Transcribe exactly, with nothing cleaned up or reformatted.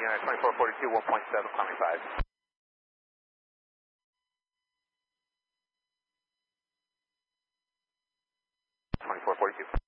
United twenty-four forty-two, one point seven, climbing five. twenty-four forty-two.